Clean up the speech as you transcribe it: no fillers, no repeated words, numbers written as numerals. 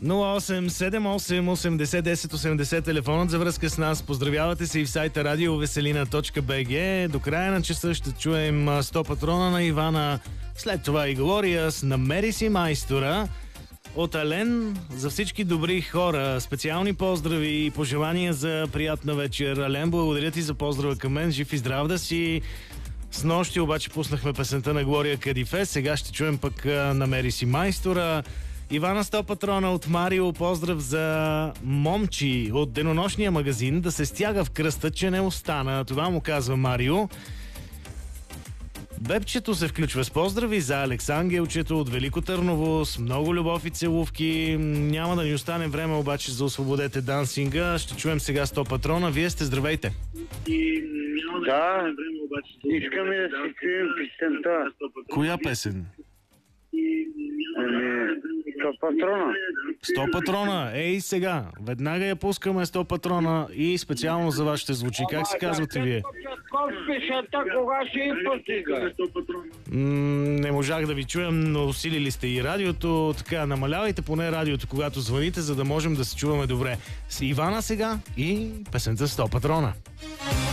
0878801080 телефонът за връзка с нас. Поздравявате се и в сайта radioveselina.bg. До края на часа ще чуем 100 патрона на Ивана. След това и Глория с "Намери си майстора". От Ален за всички добри хора. Специални поздрави и пожелания за приятна вечер. Ален, благодаря ти за поздрава към мен. Жив и здрав да си. С нощи обаче пуснахме песента на Глория Кадифе. Сега ще чуем пък "Намери си майстора". Ивана 100 патрона от Марио. Поздрав за Момчи от денонощния магазин. Да се стяга в кръста, че не остана. Това му казва Марио. Бебчето се включва с поздрави за Алексангелчето от Велико Търново с много любов и целувки. Няма да ни остане време обаче за "Освободете дансинга". Ще чуем сега 100 патрона. Вие сте, здравейте. Да, искаме да си чуем песента. Коя песен? 100 патрона. 100 патрона. Ей сега, веднага я пускаме 100 патрона и специално за вас ще звучи. Как се казвате вие? Песента кога ще и постига? Не можах да ви чуем, но усилили сте и радиото. Така, намалявайте поне радиото, когато звъните, за да можем да се чуваме добре. С Ивана сега и песента 100 патрона.